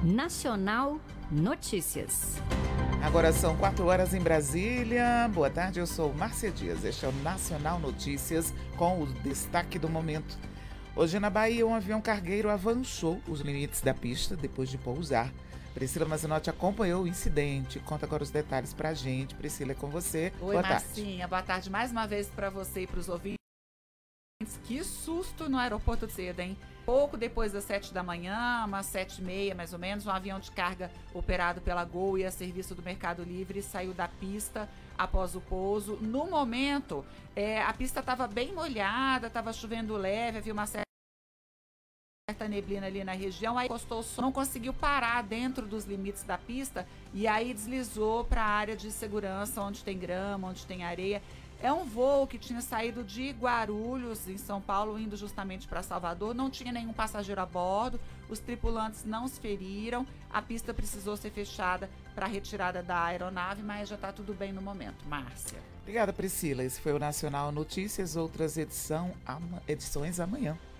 Nacional Notícias. Agora são 4 horas em Brasília. Boa tarde, eu sou Márcia Dias. Este é o Nacional Notícias com o destaque do momento. Hoje na Bahia, um avião cargueiro avançou os limites da pista depois de pousar. Priscila Mazinotti acompanhou o incidente. Conta agora os detalhes pra gente. Priscila, é com você. Oi, boa Marcinha. tarde. Boa tarde mais uma vez para você e para os ouvintes. Que susto no aeroporto de cedo, hein? Pouco depois das 7 da manhã, umas 7h30 mais ou menos, um avião de carga operado pela Gol e a serviço do Mercado Livre saiu da pista após o pouso. No momento, a pista estava bem molhada, estava chovendo leve, havia uma certa neblina ali na região, aí encostou o som, não conseguiu parar dentro dos limites da pista e aí deslizou para a área de segurança, onde tem grama, onde tem areia. É um voo que tinha saído de Guarulhos, em São Paulo, indo justamente para Salvador. Não tinha nenhum passageiro a bordo, os tripulantes não se feriram, a pista precisou ser fechada para a retirada da aeronave, mas já está tudo bem no momento. Márcia. Obrigada, Priscila. Esse foi o Nacional Notícias. Outras edições amanhã.